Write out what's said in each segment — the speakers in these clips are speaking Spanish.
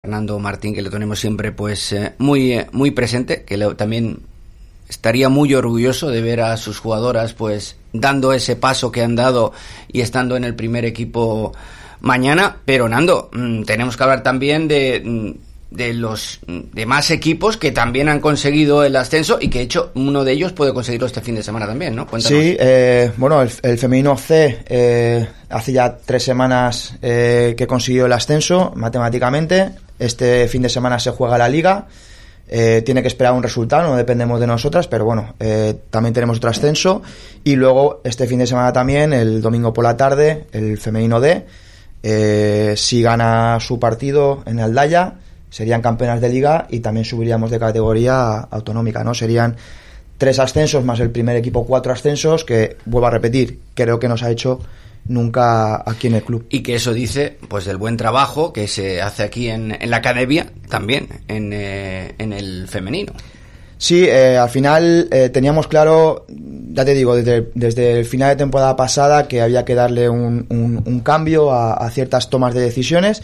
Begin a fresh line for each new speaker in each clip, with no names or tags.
Fernando Martín, que lo tenemos siempre pues muy presente, que también estaría muy orgulloso de ver a sus jugadoras pues dando ese paso que han dado y estando en el primer equipo mañana. Pero Nando, tenemos que hablar también de los demás equipos que también han conseguido el ascenso y que de hecho uno de ellos puede conseguirlo este fin de semana también, ¿no? Cuéntanos.
Sí, bueno, el femenino C hace ya 3 semanas que consiguió el ascenso matemáticamente. Este fin de semana se juega la liga. Tiene que esperar un resultado, no dependemos de nosotras, pero bueno, también tenemos otro ascenso. Y luego este fin de semana también, el domingo por la tarde, el femenino D, si gana su partido en Aldaya, serían campeonas de liga y también subiríamos de categoría autonómica, ¿no? Serían 3 ascensos más el primer equipo, 4 ascensos, que, vuelvo a repetir, creo que nos ha hecho nunca aquí en el club.
Y que eso dice pues del buen trabajo que se hace aquí en la academia, también en el femenino.
Sí, al final teníamos claro, ya te digo, desde el final de temporada pasada, que había que darle un cambio a ciertas tomas de decisiones.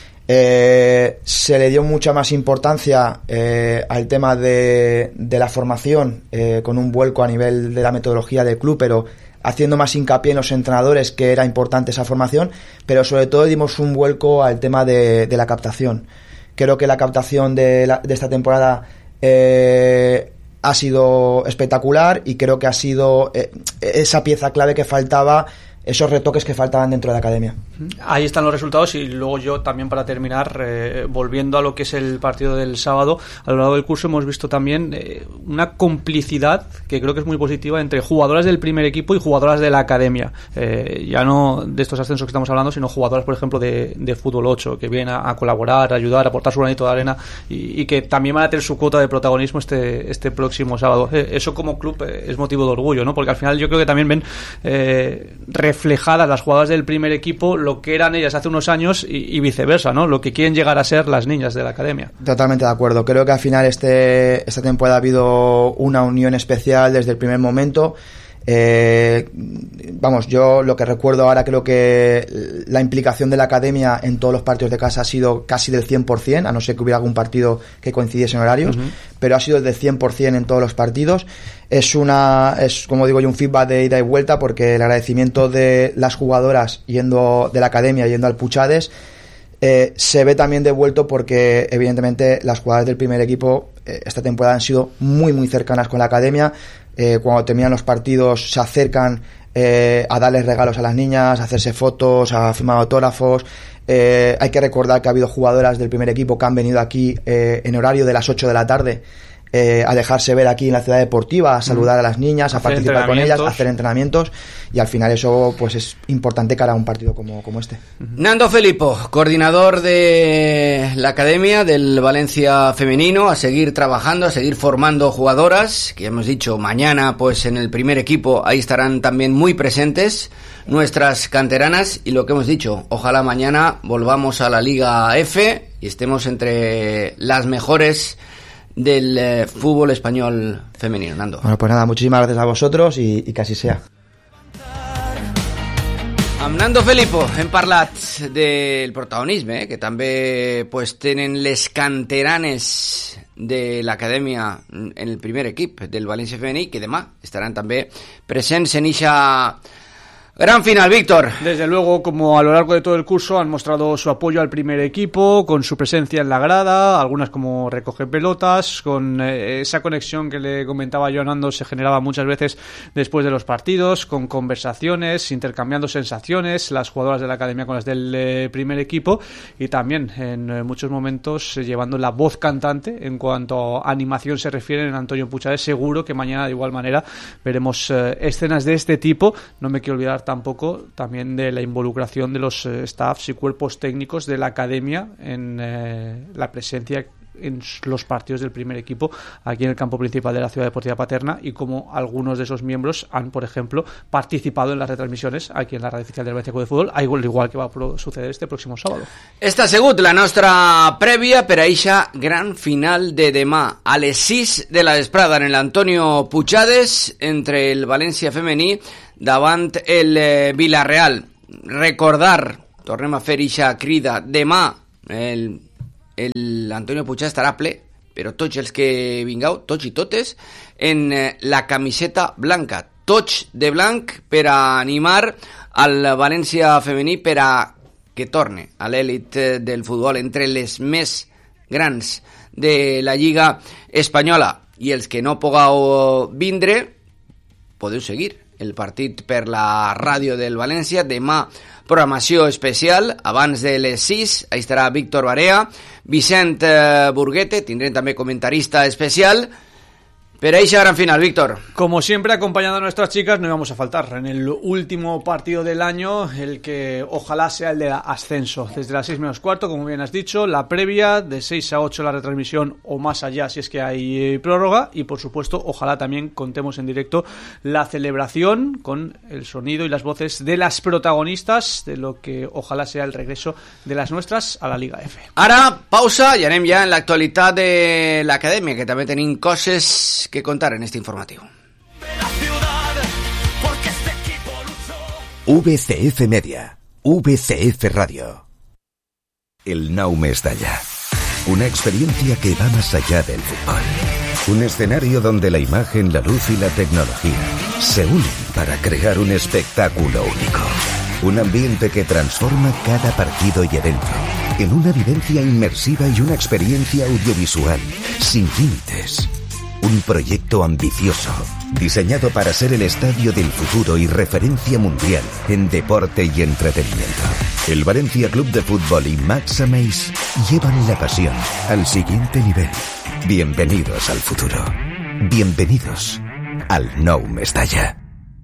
Se le dio mucha más importancia al tema de la formación, con un vuelco a nivel de la metodología del club, pero haciendo más hincapié en los entrenadores, que era importante esa formación, pero sobre todo dimos un vuelco al tema de la captación. Creo que la captación de esta temporada ha sido espectacular y creo que ha sido esa pieza clave que faltaba, esos retoques que faltaban dentro de la academia.
Ahí están los resultados. Y luego yo también, para terminar, volviendo a lo que es el partido del sábado, a lo largo del curso hemos visto también una complicidad que creo que es muy positiva entre jugadoras del primer equipo y jugadoras de la academia, ya no de estos ascensos que estamos hablando, sino jugadoras, por ejemplo, de fútbol 8, que vienen a colaborar, a ayudar, a aportar su granito de arena y que también van a tener su cuota de protagonismo este próximo sábado. Eso como club es motivo de orgullo, ¿no? Porque al final yo creo que también ven reflejadas las jugadoras del primer equipo lo que eran ellas hace unos años y viceversa, ¿no? Lo que quieren llegar a ser las niñas de la academia.
Totalmente de acuerdo. Creo que al final esta temporada ha habido una unión especial desde el primer momento. Vamos, yo lo que recuerdo ahora, creo que la implicación de la academia en todos los partidos de casa ha sido casi del 100%, a no ser que hubiera algún partido que coincidiese en horarios, pero ha sido del 100% en todos los partidos. Es como digo yo, un feedback de ida y vuelta, porque el agradecimiento de las jugadoras yendo de la academia, yendo al Puchades, se ve también devuelto porque evidentemente las jugadoras del primer equipo esta temporada han sido muy muy cercanas con la academia. Cuando terminan los partidos se acercan a darles regalos a las niñas, a hacerse fotos, a firmar autógrafos. Hay que recordar que ha habido jugadoras del primer equipo que han venido aquí en horario de las 8 de la tarde a dejarse ver aquí en la ciudad deportiva, a saludar a las niñas, a participar con ellas, a hacer entrenamientos, y al final eso pues es importante cara a un partido como este.
Nando Felipo, coordinador de la academia del Valencia femenino, a seguir trabajando, a seguir formando jugadoras, que hemos dicho mañana pues en el primer equipo ahí estarán también muy presentes nuestras canteranas, y lo que hemos dicho, ojalá mañana volvamos a la Liga F y estemos entre las mejores del fútbol español femenino. Nando.
Bueno, pues nada, muchísimas gracias a vosotros y que así sea.
Amb Nando Felipo hem parlat del protagonisme que també pues, tenen les canteranes de l'acadèmia en el primer equip del València femení, que demà estaran també presents en eixa gran final, Víctor.
Desde luego, como a lo largo de todo el curso han mostrado su apoyo al primer equipo, con su presencia en la grada, algunas como recoger pelotas, con esa conexión que le comentaba yo a Nando, se generaba muchas veces después de los partidos, con conversaciones, intercambiando sensaciones, las jugadoras de la academia con las del primer equipo, y también en muchos momentos llevando la voz cantante en cuanto a animación se refiere en Antonio Puchades. Seguro que mañana de igual manera veremos escenas de este tipo. No me quiero olvidar tampoco también de la involucración de los staffs y cuerpos técnicos de la academia en la presencia en los partidos del primer equipo aquí en el campo principal de la Ciudad Deportiva Paterna, y como algunos de esos miembros han, por ejemplo, participado en las retransmisiones aquí en la radio oficial del Valencia Club de Fútbol, igual que va a suceder este próximo sábado.
Esta ha sigut la nostra prèvia per a eixa gran final de demà a les 6 de la vesprada en l'Antonio Puchades entre el València femení davant el Villarreal. Recordar, tornem a fer eixa crida, demà el Antonio Puig estarà ple, però tots els que vingueu, tots i totes, en la camiseta blanca, tots de blanc per a animar al València femení per a que torne a l'èlit del futbol entre les més grans de la Lliga Espanyola. I els que no pugueu vindre, podeu seguir el partit per la ràdio del València. Demà programació especial, abans de les 6, ahí estarà Víctor Barea, Vicent Burguete, tindrem també comentarista especial. Pero ahí se gran final, Víctor.
Como siempre, acompañando a nuestras chicas, no íbamos a faltar en el último partido del año, el que ojalá sea el de ascenso. Desde las 6 menos cuarto, como bien has dicho, la previa, de 6 a 8 la retransmisión o más allá si es que hay prórroga. Y por supuesto, ojalá también contemos en directo la celebración con el sonido y las voces de las protagonistas de lo que ojalá sea el regreso de las nuestras a la Liga F.
Ara, pausa, i anem ja en l'actualitat de l'acadèmia, que també tenim coses que contar en este informativo.
VCF Media, VCF Radio. El Nou Mestalla. Una experiencia que va más allá del fútbol. Un escenario donde la imagen, la luz y la tecnología se unen para crear un espectáculo único. Un ambiente que transforma cada partido y evento en una vivencia inmersiva y una experiencia audiovisual sin límites. Un proyecto ambicioso, diseñado para ser el estadio del futuro y referencia mundial en deporte y entretenimiento. El Valencia Club de Fútbol y Max Ameis llevan la pasión al siguiente nivel. Bienvenidos al futuro. Bienvenidos al Nou Mestalla.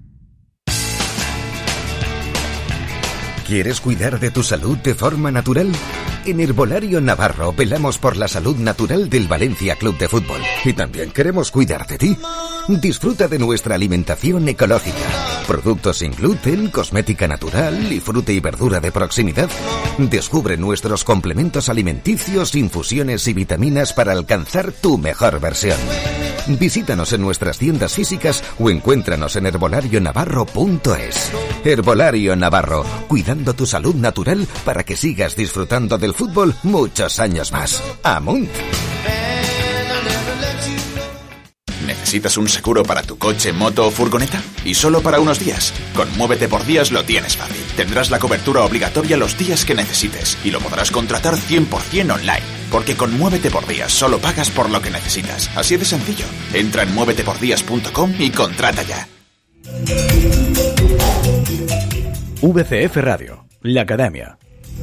¿Quieres cuidar de tu salud de forma natural? En Herbolario Navarro velamos por la salud natural del Valencia Club de Fútbol. Y también queremos cuidar de ti. Disfruta de nuestra alimentación ecológica. Productos sin gluten, cosmética natural y fruta y verdura de proximidad. Descubre nuestros complementos alimenticios, infusiones y vitaminas para alcanzar tu mejor versión. Visítanos en nuestras tiendas físicas o encuéntranos en herbolarionavarro.es. Herbolario Navarro, cuidando tu salud natural para que sigas disfrutando del fútbol muchos años más. ¡Amunt!
¿Necesitas un seguro para tu coche, moto o furgoneta? Y solo para unos días. Con Muévete por Días lo tienes fácil. Tendrás la cobertura obligatoria los días que necesites y lo podrás contratar 100% online. Porque con Muévete por Días solo pagas por lo que necesitas. Así de sencillo. Entra en muévetepordías.com y contrata ya.
VCF Radio, la Academia.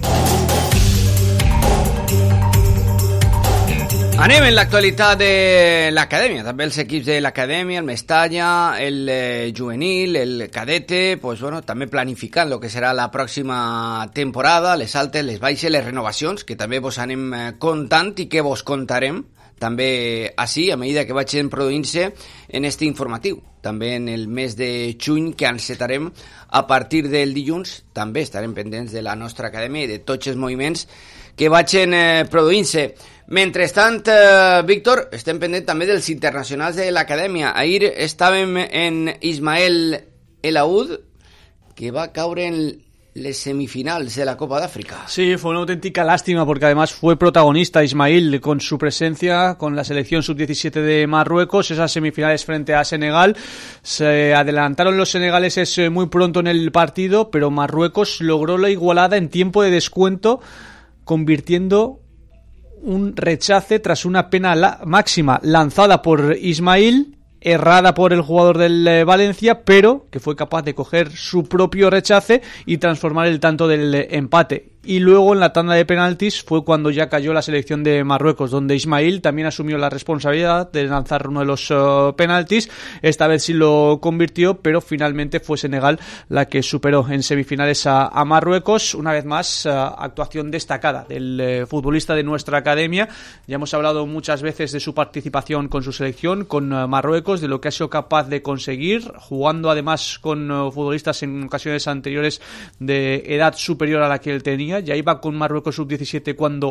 Anem en l'actualitat de l'acadèmia, també els equips de l'acadèmia, el Mestalla, el juvenil, el cadete, pues bueno, també planificant el que serà la pròxima temporada, les altes, les baixes, les renovacions, que també vos anem contant i que vos contarem també així, a mesura que vagin produint-se en este informatiu. També en el mes de juny, que encetarem a partir del dilluns, també estarem pendents de la nostra acadèmia i de tots els moviments que vagin produint-se. Mentrestant, Víctor, estem pendents també dels internacionals de l'acadèmia. Ahir estàvem en Ismael El Aoud, que va caure en les semifinals de la Copa d'África.
Sí, fue una auténtica lástima porque además fue protagonista Ismail con su presencia con la selección sub-17 de Marruecos, esas semifinales frente a Senegal. Se adelantaron los senegaleses muy pronto en el partido, pero Marruecos logró la igualada en tiempo de descuento, convirtiendo un rechace tras una pena máxima lanzada por Ismail, errada por el jugador del Valencia, pero que fue capaz de coger su propio rechace y transformar el tanto del empate. Y luego en la tanda de penaltis fue cuando ya cayó la selección de Marruecos, donde Ismail también asumió la responsabilidad de lanzar uno de los penaltis. Esta vez sí lo convirtió, pero finalmente fue Senegal la que superó en semifinales a Marruecos. Una vez más, actuación destacada del futbolista de nuestra academia. Ya hemos hablado muchas veces de su participación con su selección, con Marruecos, de lo que ha sido capaz de conseguir, jugando además con futbolistas en ocasiones anteriores de edad superior a la que él tenía. Ya iba con Marruecos sub-17 cuando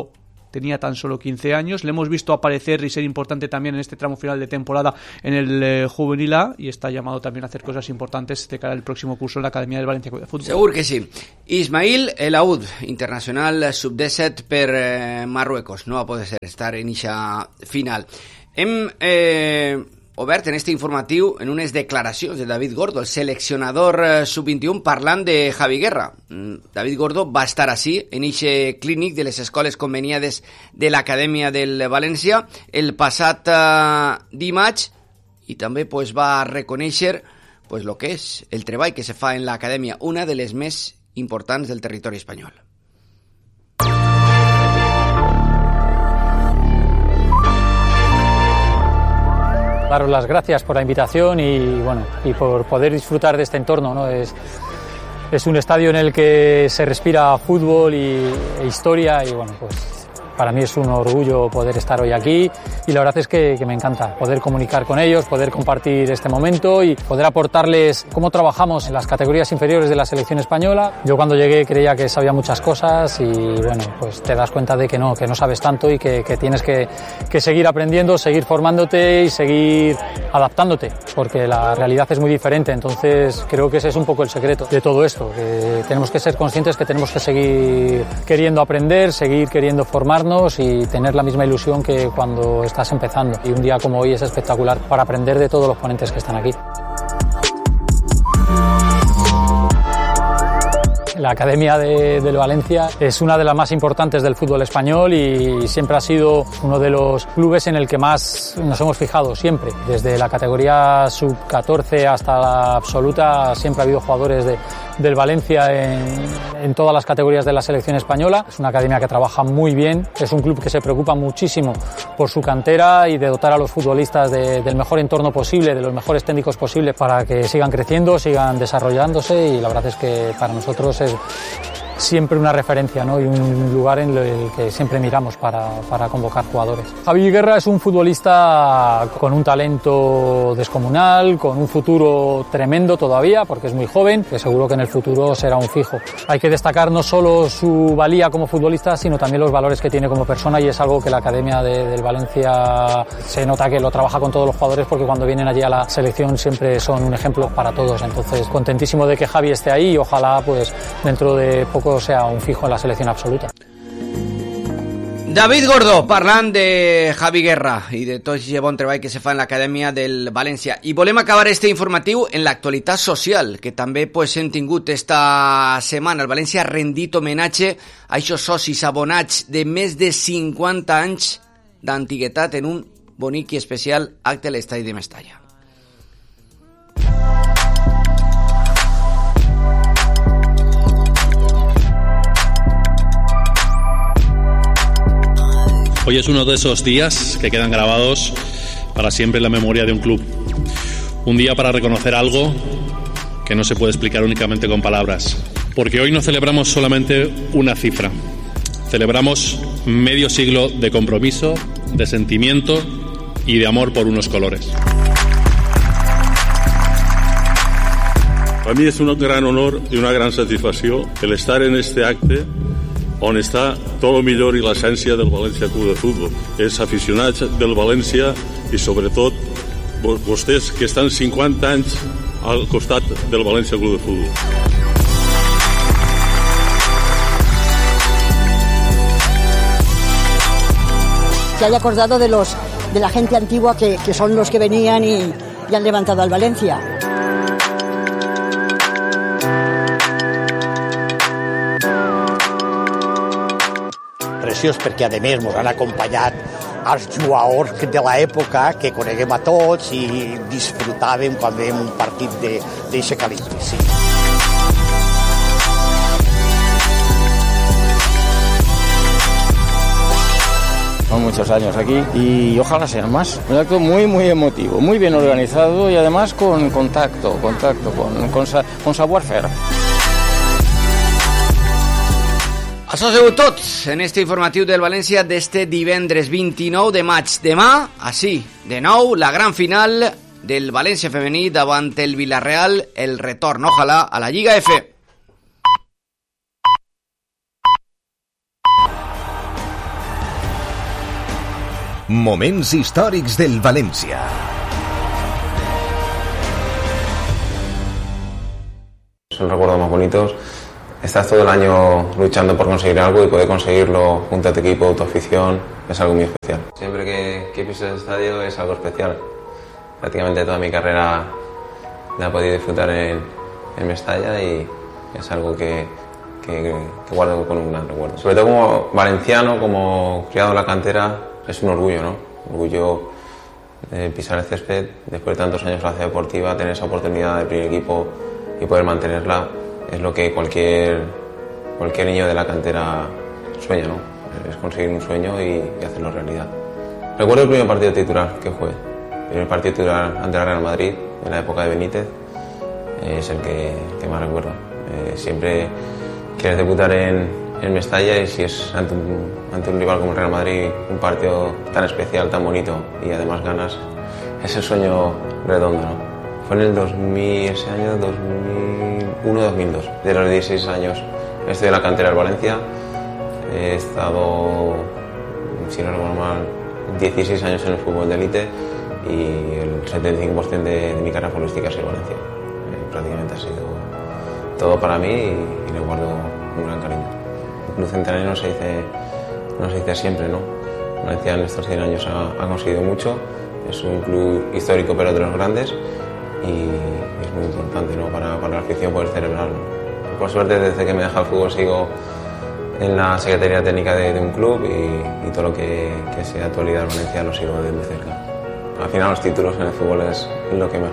tenía tan solo 15 años. Le hemos visto aparecer y ser importante también en este tramo final de temporada en el Juvenil A, y está llamado también a hacer cosas importantes de cara al próximo curso en la Academia del Valencia Club de Fútbol.
Segur que sí. Ismail El Aoud, internacional sub-17 per Marruecos, no va a poder estar en eixa final. Hem obert en este informatiu en unes declaracions de David Gordo, el seleccionador sub-21, parlant de Javi Guerra. David Gordo va estar així en eixe clínic de les escoles conveniades de l'Acadèmia del València el passat dimarts, i també pues, va reconèixer pues, lo que és el treball que se fa en l'Acadèmia, una de les més importants del territori espanyol.
Daros las gracias por la invitación y por poder disfrutar de este entorno, ¿no? Es un estadio en el que se respira fútbol e historia, y bueno, pues para mí es un orgullo poder estar hoy aquí, y la verdad es que me encanta poder comunicar con ellos, poder compartir este momento y poder aportarles cómo trabajamos en las categorías inferiores de la selección española. Yo cuando llegué creía que sabía muchas cosas, y bueno, pues te das cuenta de que no sabes tanto, y que tienes que seguir aprendiendo, seguir formándote y seguir adaptándote, porque la realidad es muy diferente. Entonces creo que ese es un poco el secreto de todo esto, que tenemos que ser conscientes que tenemos que seguir queriendo aprender, seguir queriendo formarnos y tener la misma ilusión que cuando estás empezando. Y un día como hoy es espectacular para aprender de todos los ponentes que están aquí. La Academia del Valencia es una de las más importantes del fútbol español, y siempre ha sido uno de los clubes en el que más nos hemos fijado siempre. Desde la categoría sub-14 hasta la absoluta siempre ha habido jugadores del Valencia en todas las categorías de la selección española. Es una academia que trabaja muy bien, es un club que se preocupa muchísimo por su cantera y de dotar a los futbolistas del mejor entorno posible, de los mejores técnicos posibles, para que sigan creciendo, sigan desarrollándose, y la verdad es que para nosotros es siempre una referencia, ¿no? Y un lugar en el que siempre miramos para convocar jugadores. Javi Guerra es un futbolista con un talento descomunal, con un futuro tremendo todavía, porque es muy joven, que seguro que en el futuro será un fijo. Hay que destacar no solo su valía como futbolista, sino también los valores que tiene como persona, y es algo que la Academia del Valencia se nota que lo trabaja con todos los jugadores, porque cuando vienen allí a la selección siempre son un ejemplo para todos. Entonces, contentísimo de que Javi esté ahí, y ojalá pues dentro de poco sea un fijo en la selección absoluta.
David Gordo, parlant de Javi Guerra i de tot aquest bon treball que se fa en l'Acadèmia del València. I volem acabar este informatiu en l'actualitat social, que també pues, hem tingut esta setmana. El València ha rendit homenatge a aquests socis abonats de més de 50 anys d'antiguitat en un bonic i especial acte a l'estadi de Mestalla.
Hoy es uno de esos días que quedan grabados para siempre en la memoria de un club. Un día para reconocer algo que no se puede explicar únicamente con palabras. Porque hoy no celebramos solamente una cifra. Celebramos medio siglo de compromiso, de sentimiento y de amor por unos colores.
Para mí es un gran honor y una gran satisfacció el estar en este acte on està tot el millor i l'essència del València Club de Futbol. Els aficionats del València i sobretot vostès que estan 50 anys al costat del València Club de Futbol.
Se haya acordado de la gente antigua que son los que venían y han levantado al Valencia.
Preciós, perquè a més ens han acompanyat els jugadors de l'època que coneguem a tots i disfrutàvem quan veiem un partit d'aquest calibre. Sí.
Son muchos años aquí y ojalá sean más. Un acto muy, muy emotivo, muy bien organizado y además con contacto, con savoir-faire.
Això ha sigut tot en este informatiu del València d'este divendres 29 de maig. Demà, així, de nou, la gran final del València femení davant el Villarreal, el retorn, ojalà, a la Lliga F.
Moments històrics del València.
Son recuerdos más bonitos. Estás todo el año luchando por conseguir algo y poder conseguirlo junto a tu equipo, tu afición, es algo muy especial. Siempre que piso el estadio es algo especial. Prácticamente toda mi carrera la he podido disfrutar en Mestalla y es algo que guardo con un gran recuerdo. Sobre todo como valenciano, como criado en la cantera, es un orgullo, ¿no? Orgullo de pisar el césped después de tantos años en la ciudad deportiva, tener esa oportunidad del primer equipo y poder mantenerla, es lo que cualquier niño de la cantera sueña, ¿no? Es conseguir un sueño y hacerlo realidad. Recuerdo el primer partido titular que fue. El primer partido titular ante el Real Madrid, en la época de Benítez, es el que más recuerdo. Siempre quieres debutar en Mestalla y si es ante un rival como el Real Madrid, un partido tan especial, tan bonito y además ganas, es el sueño redondo, ¿no? Fue en el 2000, ese año 2001-2002. De los 16 años estoy en la cantera del Valencia. He estado, si no recuerdo mal, 16 años en el fútbol de élite y el 75% de mi carrera futbolística es el Valencia. Prácticamente ha sido todo para mí y le guardo un gran cariño. El club centenario no se dice siempre, ¿no? Valencia en estos 100 años ha conseguido mucho. Es un club histórico pero de los grandes. Y es muy importante, ¿no? para la afición poder celebrarlo. Por suerte, desde que me deja el fútbol sigo en la Secretaría Técnica de un club y todo lo que sea actualidad en Valencia lo sigo de muy cerca. Al final los títulos en el fútbol es lo que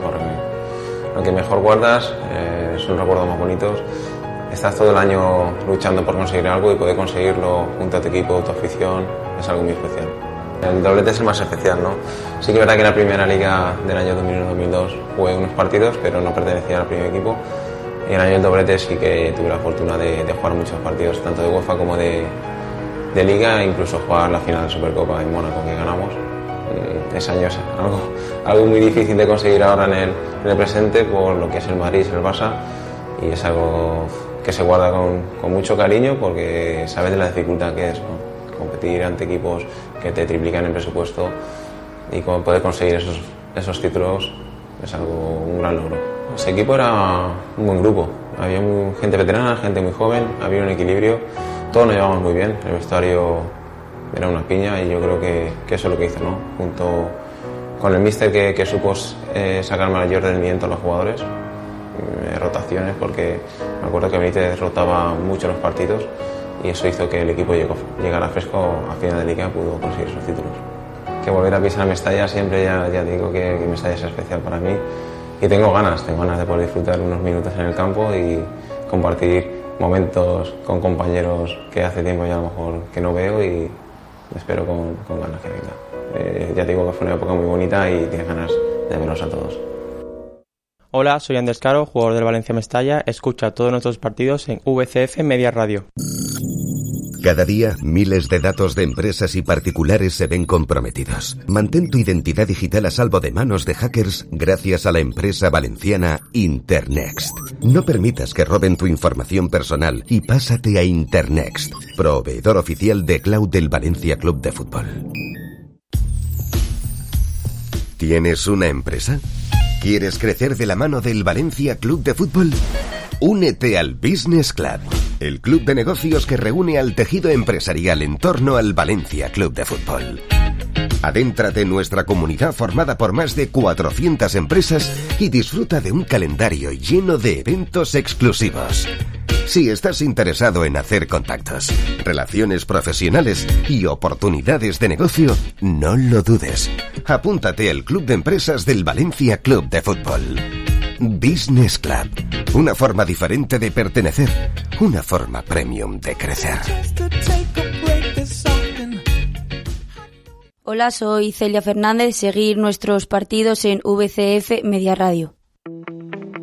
mejor guardas, son recuerdos más bonitos. Estás todo el año luchando por conseguir algo y poder conseguirlo junto a tu equipo, tu afición, es algo muy especial. El doblete es el más especial, ¿no? Sí que es verdad que en la primera liga del año 2001-2002 jugué unos partidos, pero no pertenecía al primer equipo. Y en el año del doblete sí que tuve la fortuna de jugar muchos partidos, tanto de UEFA como de liga, e incluso jugar la final de Supercopa en Mónaco que ganamos. Ese año es algo muy difícil de conseguir ahora en el presente por lo que es el Madrid y el Barça, y es algo que se guarda con mucho cariño porque sabes de la dificultad que es, ¿no? Competir ante equipos que te triplican el presupuesto y poder conseguir esos títulos es un gran logro. Ese equipo era un buen grupo, había gente veterana, gente muy joven, había un equilibrio, todos nos llevábamos muy bien, el vestuario era una piña y yo creo que eso es lo que hizo, ¿no? Junto con el míster que supo sacar mayor rendimiento a los jugadores, rotaciones, porque me acuerdo que Benítez rotaba mucho los partidos y eso hizo que el equipo llegara fresco a final de liga y pudo conseguir esos títulos. Que volver a pisar Mestalla siempre, ya digo que Mestalla es especial para mí y tengo ganas de poder disfrutar unos minutos en el campo y compartir momentos con compañeros que hace tiempo ya a lo mejor que no veo y espero con ganas que venga. Ya digo que fue una época muy bonita y tienes ganas de verlos a todos.
Hola, soy Andrés Caro, jugador del Valencia Mestalla. Escucha todos nuestros partidos en VCF Media Radio.
Cada día, miles de datos de empresas y particulares se ven comprometidos. Mantén tu identidad digital a salvo de manos de hackers gracias a la empresa valenciana Internext. No permitas que roben tu información personal y pásate a Internext, proveedor oficial de cloud del Valencia Club de Fútbol. ¿Tienes una empresa? ¿Quieres crecer de la mano del Valencia Club de Fútbol? Únete al Business Club, el club de negocios que reúne al tejido empresarial en torno al Valencia Club de Fútbol. Adéntrate en nuestra comunidad formada por más de 400 empresas y disfruta de un calendario lleno de eventos exclusivos. Si estás interesado en hacer contactos, relaciones profesionales y oportunidades de negocio, no lo dudes. Apúntate al Club de Empresas del Valencia Club de Fútbol. Business Club. Una forma diferente de pertenecer. Una forma premium de crecer.
Hola, soy Celia Fernández. Seguir nuestros partidos en VCF Media Radio.